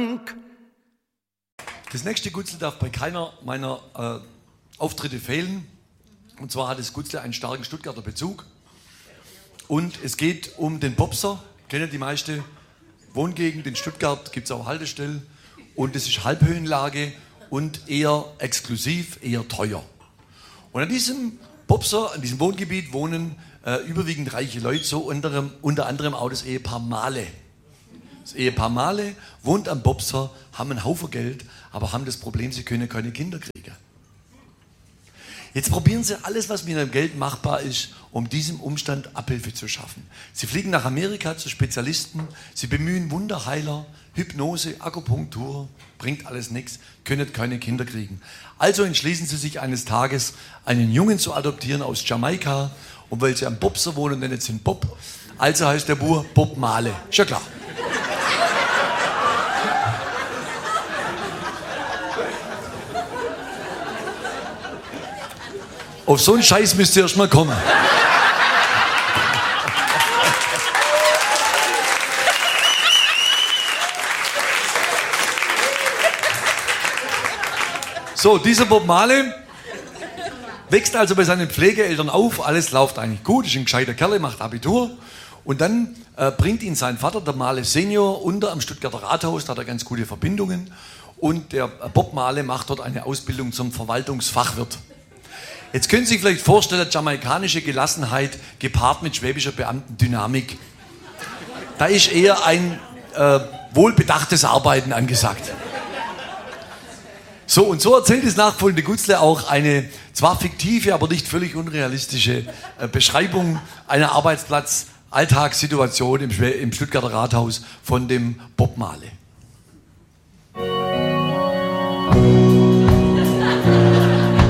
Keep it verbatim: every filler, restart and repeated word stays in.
Das nächste Gutzle darf bei keiner meiner äh, Auftritte fehlen. Und zwar hat das Gutzle einen starken Stuttgarter Bezug. Und es geht um den Popser. Kennen die meisten Wohngegend in Stuttgart, gibt es auch Haltestellen. Und es ist Halbhöhenlage und eher exklusiv, eher teuer. Und an diesem Popser, an diesem Wohngebiet wohnen äh, überwiegend reiche Leute, so unter, unter anderem auch das Ehepaar Mahle. Das Ehepaar Mahle wohnt am Popser, haben einen Haufen Geld, aber haben das Problem, sie können keine Kinder kriegen. Jetzt probieren sie alles, was mit ihrem Geld machbar ist, um diesem Umstand Abhilfe zu schaffen. Sie fliegen nach Amerika zu Spezialisten, sie bemühen Wunderheiler, Hypnose, Akupunktur, bringt alles nichts, können keine Kinder kriegen. Also entschließen sie sich eines Tages, einen Jungen zu adoptieren aus Jamaika, und weil sie am Popser wohnen, nennen sie ihn Bob, also heißt der Bub Bob Mahle. Ist ja klar. Auf so einen Scheiß müsst ihr erst mal kommen. So, dieser Bob Mahle wächst also bei seinen Pflegeeltern auf, alles läuft eigentlich gut, ist ein gescheiter Kerl, macht Abitur und dann äh, bringt ihn sein Vater, der Mahle Senior, unter am Stuttgarter Rathaus, da hat er ganz gute Verbindungen und der Bob Mahle macht dort eine Ausbildung zum Verwaltungsfachwirt. Jetzt können Sie sich vielleicht vorstellen, jamaikanische Gelassenheit gepaart mit schwäbischer Beamtendynamik. Da ist eher ein äh, wohlbedachtes Arbeiten angesagt. So, und so erzählt das nachfolgende Gutzle auch eine zwar fiktive, aber nicht völlig unrealistische äh, Beschreibung einer Arbeitsplatz-Alltagssituation im, im Stuttgarter Rathaus von dem Bob Mahle.